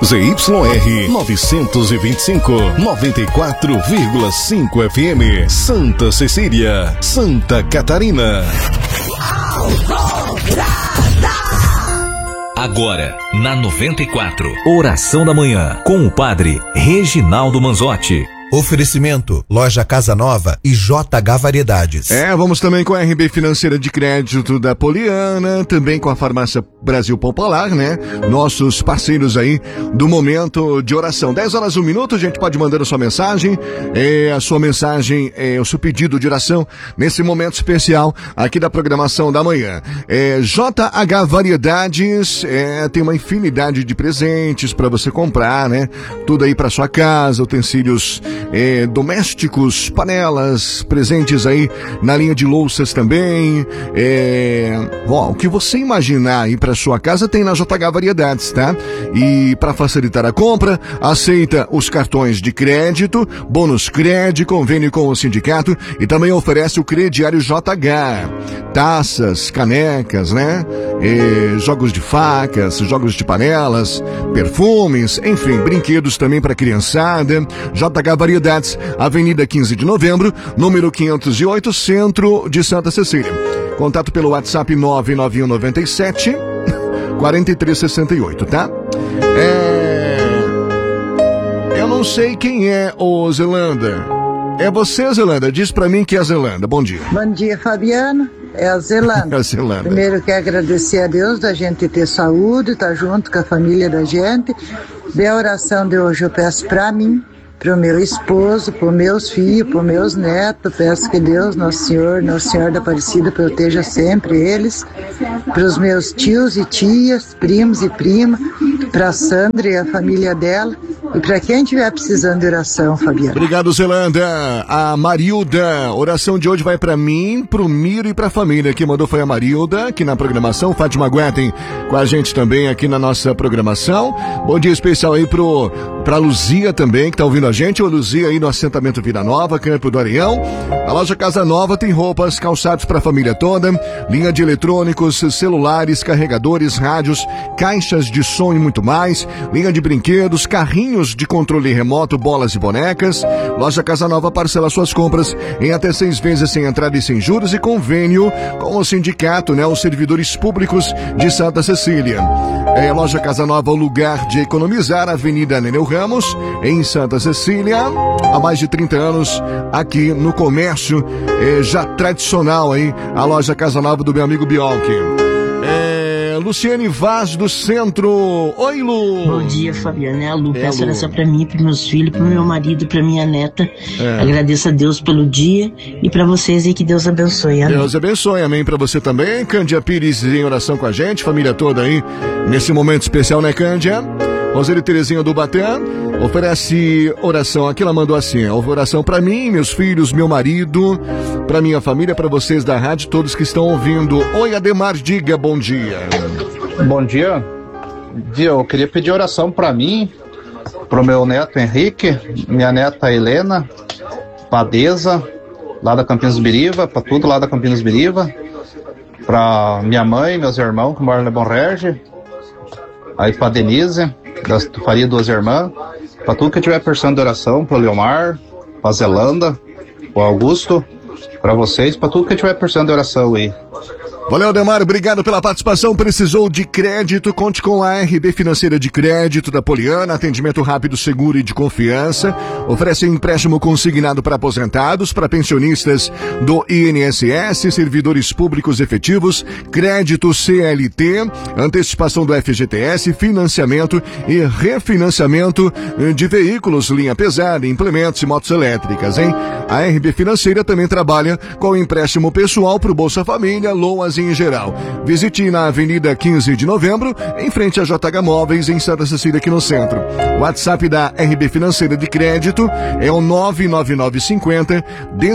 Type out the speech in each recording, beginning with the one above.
ZYR 925, 94,5 FM, Santa Cecília, Santa Catarina. Agora, na 94, Oração da Manhã, com o Padre Reginaldo Manzotti. Oferecimento, Loja Casa Nova e JH Variedades. Vamos também com a RB Financeira de Crédito da Poliana, também com a Farmácia Brasil Popular, né? Nossos parceiros aí do momento de oração. 10h01, gente, pode mandar a sua mensagem, a sua mensagem, o seu pedido de oração nesse momento especial aqui da programação da manhã. JH Variedades, tem uma infinidade de presentes para você comprar, né? Tudo aí para sua casa, utensílios domésticos, panelas, presentes aí na linha de louças também. O que você imaginar aí para sua casa tem na JH Variedades, tá? E para facilitar a compra, aceita os cartões de crédito, bônus crédito, convênio com o sindicato e também oferece o crediário JH. Taças, canecas, né? Jogos de facas, jogos de panelas, perfumes, enfim, brinquedos também para criançada. JH Variedades, Avenida 15 de Novembro, número 508, Centro de Santa Cecília. Contato pelo WhatsApp 99197 4368, tá? Eu não sei quem é o Zelanda. É você, Zelanda? Diz pra mim que é a Zelanda. Bom dia. Bom dia, Fabiano. É a Zelanda. Primeiro quero agradecer a Deus da gente ter saúde, estar junto com a família da gente. A oração de hoje eu peço pra mim, para o meu esposo, para os meus filhos, para os meus netos. Peço que Deus, Nosso Senhor da Aparecida, proteja sempre eles. Para os meus tios e tias, primos e prima, para a Sandra e a família dela. E para quem estiver precisando de oração, Fabiano. Obrigado, Zelanda. A Marilda, oração de hoje vai para mim, pro Miro e pra família. Quem mandou foi a Marilda, aqui na programação. Fátima Guetem com a gente também aqui na nossa programação. Bom dia especial aí pra Luzia também, que tá ouvindo a gente. Ô Luzia aí no assentamento Vida Nova, Campo do Areião. A loja Casa Nova tem roupas, calçados pra família toda, linha de eletrônicos, celulares, carregadores, rádios, caixas de som e muito mais, linha de brinquedos, carrinhos de controle remoto, bolas e bonecas. Loja Casa Nova parcela suas compras em até 6 vezes sem entrada e sem juros e convênio com o sindicato, né? Os servidores públicos de Santa Cecília. Loja Casa Nova, o lugar de economizar, Avenida Neneu Ramos, em Santa Cecília. Há mais de 30 anos aqui no comércio, já tradicional aí, a loja Casa Nova do meu amigo Biolchi. Luciane Vaz do Centro. Oi, Lu. Bom dia, Fabiana. É a Lu. Peço oração pra mim, pros meus filhos, pro meu marido, pra minha neta. Agradeço a Deus pelo dia e pra vocês aí, que Deus abençoe. Amém. Deus abençoe. Amém pra você também. Cândia Pires em oração com a gente, família toda aí, nesse momento especial, né, Cândia? Roseli Terezinha do Batã oferece oração. Aqui ela mandou assim: oração pra mim, meus filhos, meu marido, pra minha família, pra vocês da rádio, todos que estão ouvindo. Oi, Ademar, diga bom dia. Bom dia. Eu queria pedir oração pra mim, pro meu neto Henrique, minha neta Helena, Padeza, lá da Campinas Biriva, pra tudo lá da Campinas Biriva, pra minha mãe, meus irmãos que moram em Bom Rege, aí pra Denise, da Faria Duas Irmãs, pra tudo que tiver precisando de oração, pro Leomar, pra Zelanda, pro Augusto, pra vocês, pra tudo que tiver precisando de oração aí. Valeu, Ademar, obrigado pela participação. Precisou de crédito? Conte com a RB Financeira de Crédito da Poliana, atendimento rápido, seguro e de confiança. Oferece empréstimo consignado para aposentados, para pensionistas do INSS, servidores públicos efetivos, crédito CLT, antecipação do FGTS, financiamento e refinanciamento de veículos, linha pesada, implementos e motos elétricas, hein? A RB Financeira também trabalha com empréstimo pessoal para o Bolsa Família, loas em geral. Visite na Avenida 15 de Novembro, em frente à JH Móveis, em Santa Cecília, aqui no centro. O WhatsApp da RB Financeira de Crédito é o 99950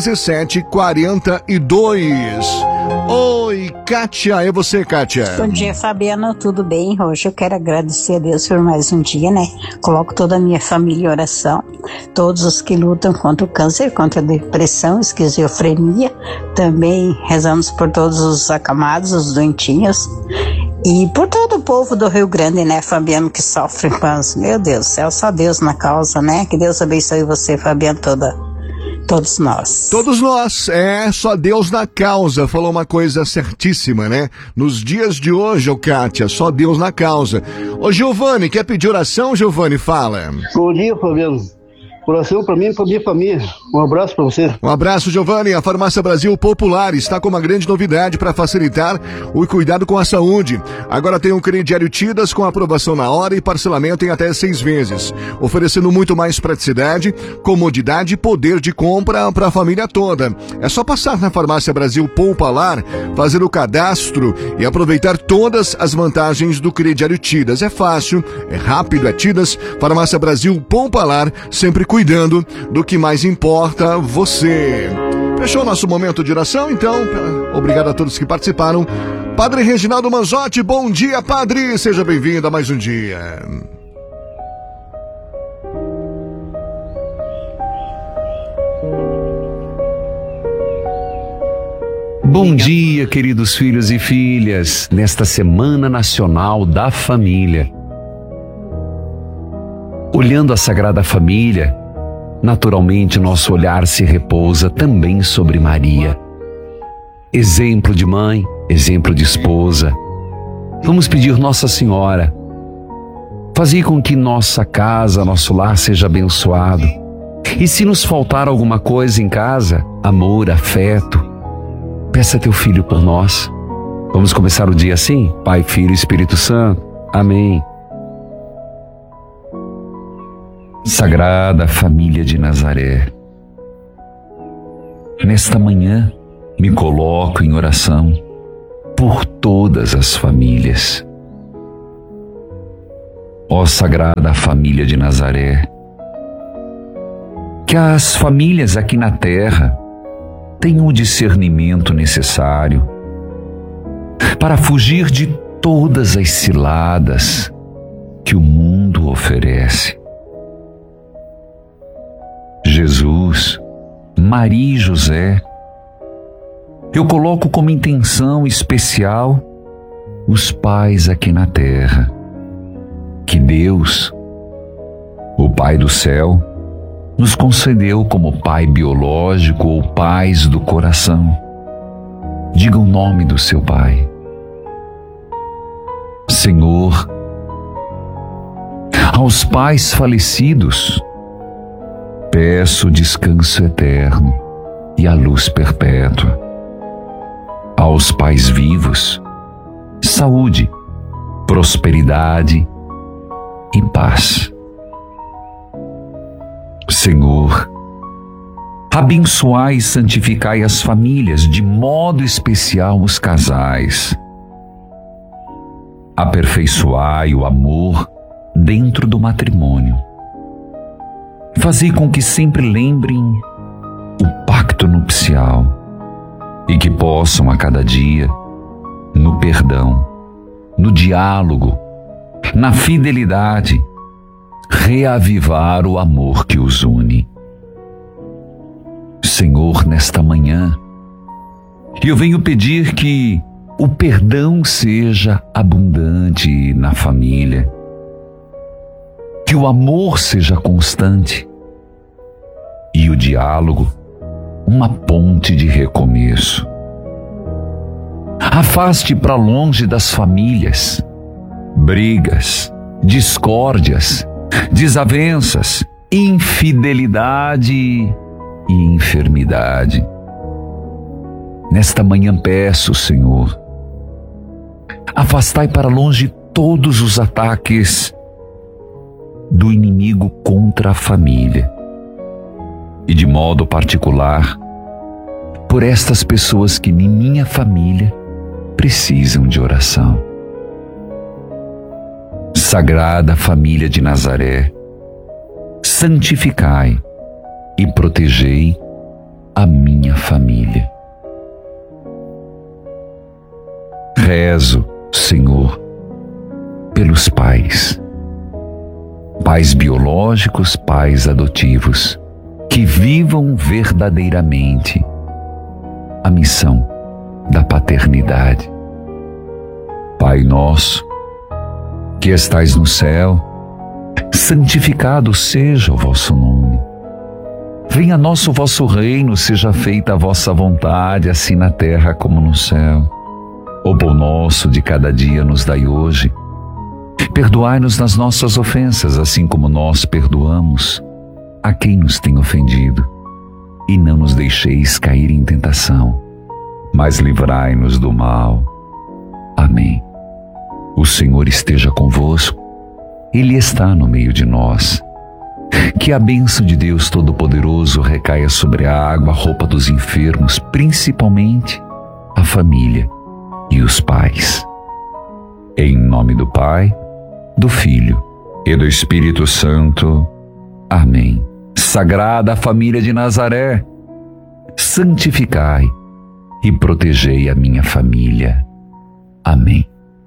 1742. Oi, Kátia, é você, Kátia. Bom dia, Fabiana, tudo bem? Hoje eu quero agradecer a Deus por mais um dia, né? Coloco toda a minha família em oração, todos os que lutam contra o câncer, contra a depressão, esquizofrenia. Também rezamos por todos os acamados, os doentinhos. E por todo o povo do Rio Grande, né, Fabiano, que sofre com as... Meu Deus do céu, só Deus na causa, né? Que Deus abençoe você, Fabiano, todos nós. Todos nós, só Deus na causa. Falou uma coisa certíssima, né? Nos dias de hoje, Kátia, só Deus na causa. Ô, Giovanni, quer pedir oração, Giovanni? Fala. Bom dia, Fabiano. Oração para mim e para minha família. Um abraço para você. Um abraço, Giovanni. A Farmácia Brasil Popular está com uma grande novidade para facilitar o cuidado com a saúde. Agora tem um crediário Tidas com aprovação na hora e parcelamento em até 6 vezes, oferecendo muito mais praticidade, comodidade e poder de compra para a família toda. É só passar na Farmácia Brasil Popular, fazer o cadastro e aproveitar todas as vantagens do crediário Tidas. É fácil, é rápido, é Tidas. Farmácia Brasil Popular, sempre cuidando do que mais importa você. Fechou nosso momento de oração, então. Obrigado a todos que participaram. Padre Reginaldo Manzotti, bom dia, Padre. Seja bem-vindo a mais um dia. Bom dia, queridos filhos e filhas, nesta Semana Nacional da Família. Olhando a Sagrada Família, naturalmente nosso olhar se repousa também sobre Maria. Exemplo de mãe, exemplo de esposa. Vamos pedir Nossa Senhora, fazei com que nossa casa, nosso lar seja abençoado. E se nos faltar alguma coisa em casa, amor, afeto, peça teu Filho por nós. Vamos começar o dia assim? Pai, Filho e Espírito Santo. Amém. Sagrada Família de Nazaré, nesta manhã me coloco em oração por todas as famílias. Ó Sagrada Família de Nazaré, que as famílias aqui na terra tenham o discernimento necessário para fugir de todas as ciladas que o mundo oferece. Jesus, Maria e José, eu coloco como intenção especial os pais aqui na terra. Que Deus, o Pai do céu, nos concedeu como pai biológico ou pais do coração. Diga o nome do seu pai. Senhor, aos pais falecidos, peço descanso eterno e a luz perpétua. Aos pais vivos, saúde, prosperidade e paz. Senhor, abençoai e santificai as famílias, de modo especial os casais. Aperfeiçoai o amor dentro do matrimônio. Fazei com que sempre lembrem o pacto nupcial e que possam a cada dia, no perdão, no diálogo, na fidelidade, reavivar o amor que os une. Senhor, nesta manhã, eu venho pedir que o perdão seja abundante na família, que o amor seja constante e o diálogo uma ponte de recomeço. Afaste para longe das famílias brigas, discórdias, desavenças, infidelidade e enfermidade. Nesta manhã peço, Senhor, afastai para longe todos os ataques do inimigo contra a família e, de modo particular, por estas pessoas que em minha família precisam de oração. Sagrada Família de Nazaré, santificai e protegei a minha família. Rezo, Senhor, pelos pais biológicos, pais adotivos, que vivam verdadeiramente a missão da paternidade. Pai nosso, que estais no céu, santificado seja o vosso nome. Venha a nós o vosso reino, seja feita a vossa vontade, assim na terra como no céu. O pão nosso de cada dia nos dai hoje. Perdoai-nos nas nossas ofensas, assim como nós perdoamos a quem nos tem ofendido. E não nos deixeis cair em tentação, mas livrai-nos do mal. Amém. O Senhor esteja convosco. Ele está no meio de nós. Que a bênção de Deus Todo-Poderoso recaia sobre a água, a roupa dos enfermos, principalmente a família e os pais. Em nome do Pai, do Filho e do Espírito Santo. Amém. Sagrada Família de Nazaré, santificai e protegei a minha família. Amém.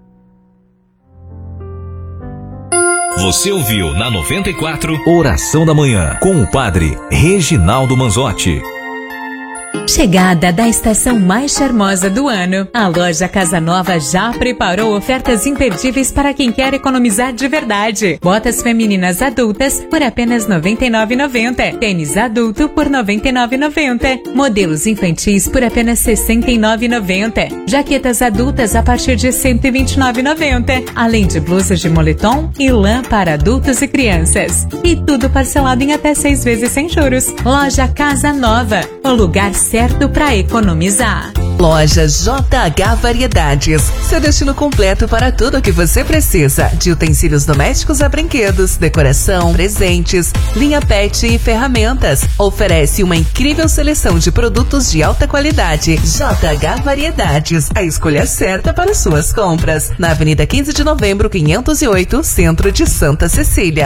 Você ouviu na 94 Oração da Manhã com o Padre Reginaldo Manzotti. Chegada da estação mais charmosa do ano, a loja Casa Nova já preparou ofertas imperdíveis para quem quer economizar de verdade. Botas femininas adultas por apenas R$ 99,90. Tênis adulto por R$ 99,90. Modelos infantis por apenas R$ 69,90. Jaquetas adultas a partir de R$ 129,90. Além de blusas de moletom e lã para adultos e crianças. E tudo parcelado em até 6 vezes sem juros. Loja Casa Nova, o lugar certo para economizar. Loja JH Variedades, seu destino completo para tudo o que você precisa, de utensílios domésticos a brinquedos, decoração, presentes, linha pet e ferramentas. Oferece uma incrível seleção de produtos de alta qualidade. JH Variedades, a escolha certa para suas compras. Na Avenida 15 de Novembro, 508, Centro de Santa Cecília.